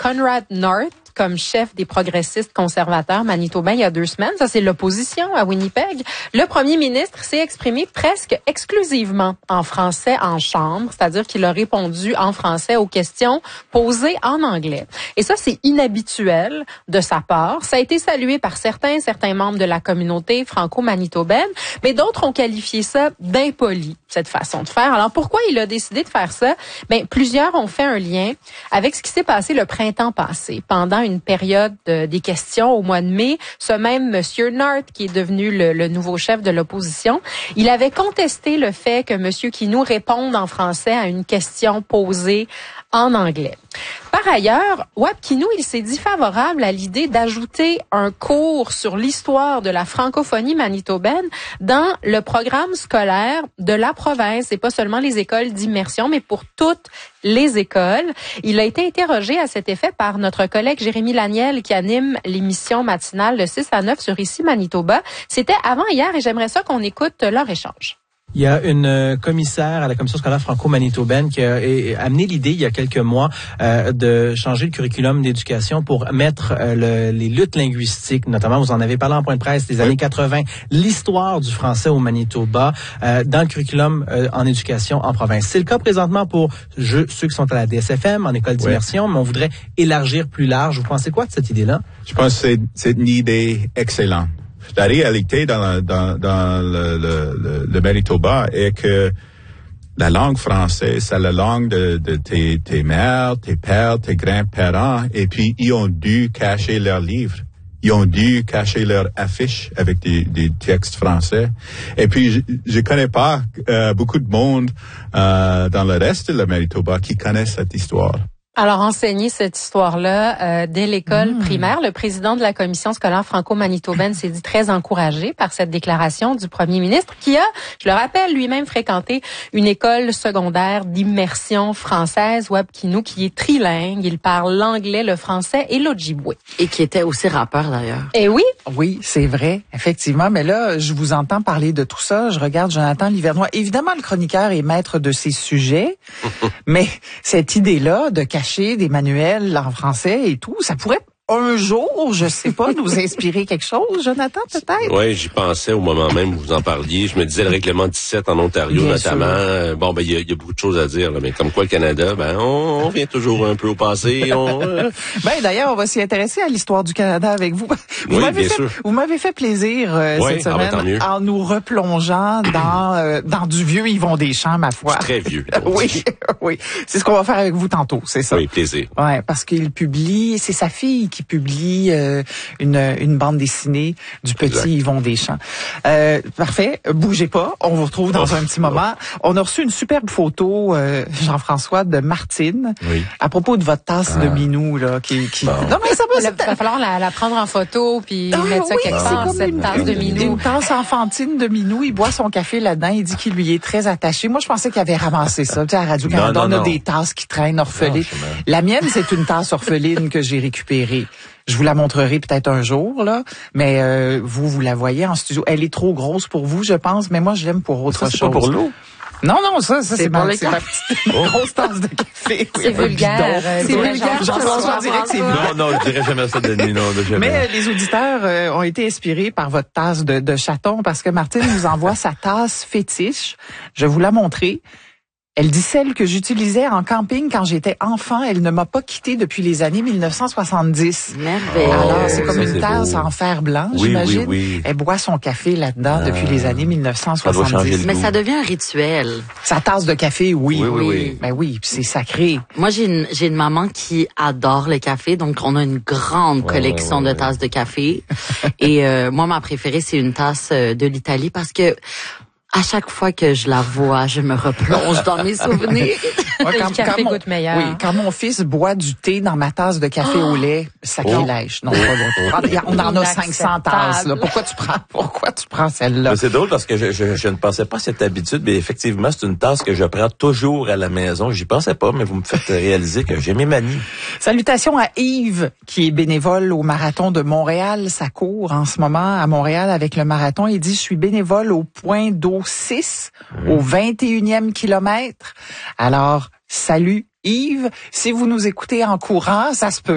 Conrad North comme chef des progressistes conservateurs manitobains il y a 2 semaines. Ça, c'est l'opposition à Winnipeg. Le premier ministre s'est exprimé presque exclusivement en français en chambre, c'est-à-dire qu'il a répondu en français aux questions posées en anglais. Et ça, c'est inhabituel de sa part. Ça a été salué par certains membres de la communauté franco-manitobaine, mais d'autres ont qualifié ça d'impoli, cette façon de faire. Alors, pourquoi il a décidé de faire ça? Plusieurs ont fait un lien avec ce qui s'est passé le printemps passé. Pendant une période des questions au mois de mai, ce même Monsieur North, qui est devenu le nouveau chef de l'opposition, il avait contesté le fait que Monsieur Kinou réponde en français à une question posée en anglais. Par ailleurs, Wab Kinou, il s'est dit favorable à l'idée d'ajouter un cours sur l'histoire de la francophonie manitobaine dans le programme scolaire de la province, et pas seulement les écoles d'immersion, mais pour toutes les écoles. Il a été interrogé à cet effet par notre collègue Jérémy Laniel, qui anime l'émission matinale de 6 à 9 sur Ici Manitoba. C'était avant hier et j'aimerais ça qu'on écoute leur échange. Il y a une commissaire à la Commission scolaire franco-manitobaine qui a amené l'idée il y a quelques mois de changer le curriculum d'éducation pour mettre les luttes linguistiques, notamment, vous en avez parlé en point de presse, des années 80, l'histoire du français au Manitoba dans le curriculum en éducation en province. C'est le cas présentement pour ceux qui sont à la DSFM, en école d'immersion, mais on voudrait élargir plus large. Vous pensez quoi de cette idée-là? Je pense que c'est une idée excellente. La réalité dans le Manitoba est que la langue française, c'est la langue de tes mères, tes pères, tes grands-parents, et puis ils ont dû cacher leurs livres. Ils ont dû cacher leurs affiches avec des textes français. Et puis, je connais pas beaucoup de monde dans le reste de le Manitoba qui connaissent cette histoire. Alors, enseigner cette histoire-là dès l'école primaire, le président de la Commission scolaire franco-manitobaine s'est dit très encouragé par cette déclaration du premier ministre qui a, je le rappelle, lui-même fréquenté une école secondaire d'immersion française, Wab Kinou, qui est trilingue. Il parle l'anglais, le français et l'ojibwe. Et qui était aussi rappeur, d'ailleurs. Eh oui? Oui, c'est vrai, effectivement. Mais là, je vous entends parler de tout ça. Je regarde Jonathan Livernois. Évidemment, le chroniqueur est maître de ses sujets, mais cette idée-là de cacher des manuels en français et tout, ça pourrait un jour, je sais pas, nous inspirer quelque chose, Jonathan, peut-être? Oui, j'y pensais au moment même où vous en parliez. Je me disais le règlement 17 en Ontario, bien notamment. Il y a beaucoup de choses à dire, là, mais comme quoi le Canada, on vient toujours un peu au passé. D'ailleurs, on va s'y intéresser à l'histoire du Canada avec vous. Vous m'avez fait plaisir cette semaine en nous replongeant dans du vieux Yvon Deschamps, ma foi. Très vieux. Oui. C'est ce qu'on va faire avec vous tantôt, c'est ça. Oui, plaisir. Ouais, parce qu'il publie, c'est sa fille qui publie une bande dessinée du petit Yvon Deschamps. Parfait, bougez pas, on vous retrouve dans un petit moment. On a reçu une superbe photo, Jean-François, de Martine, à propos de votre tasse de minou, là, qui... Non, mais ça va falloir la prendre en photo puis mettre ça quelque part, cette tasse de minou. Une tasse enfantine de minou, il boit son café là-dedans, il dit qu'il lui est très attaché. Moi, je pensais qu'il avait ramassé ça. Tu sais, à Radio-Canada, on a des tasses qui traînent orphelines. La mienne, c'est une tasse orpheline que j'ai récupérée. Je vous la montrerai peut-être un jour, là, mais vous la voyez en studio. Elle est trop grosse pour vous, je pense, mais moi, je l'aime pour autre chose. C'est pas pour l'eau? Non, ça c'est ma petite grosse tasse de café. C'est vulgaire. C'est vulgaire. Jean-François dirait que c'est vulgaire. Non, je dirais jamais ça de nuit, non, jamais. Mais les auditeurs ont été inspirés par votre tasse de chaton parce que Martine nous envoie sa tasse fétiche. Je vais vous la montrer. Elle dit celle que j'utilisais en camping quand j'étais enfant. Elle ne m'a pas quittée depuis les années 1970. Merveilleux. Alors, c'est comme une tasse en fer blanc, j'imagine. Oui. Elle boit son café là-dedans depuis les années 1970. Mais ça devient un rituel. Sa tasse de café, oui. Ben oui, puis c'est sacré. Moi, j'ai une maman qui adore le café, donc on a une grande collection de tasses de café. Et moi, ma préférée, c'est une tasse de l'Italie parce que à chaque fois que je la vois, je me replonge dans mes souvenirs. Le café goûte meilleur. Oui, quand mon fils boit du thé dans ma tasse de café au lait, sacrilège. Non, on en a 500 tasses. Là. Pourquoi tu prends celle-là? C'est drôle parce que je ne pensais pas à cette habitude, mais effectivement, c'est une tasse que je prends toujours à la maison. J'y pensais pas, mais vous me faites réaliser que j'ai mes manies. Salutations à Yves, qui est bénévole au Marathon de Montréal. Ça court en ce moment à Montréal avec le marathon. Il dit, je suis bénévole au point d'eau 6 au 21e kilomètre. Alors, salut Yves. Si vous nous écoutez en courant, ça se peut.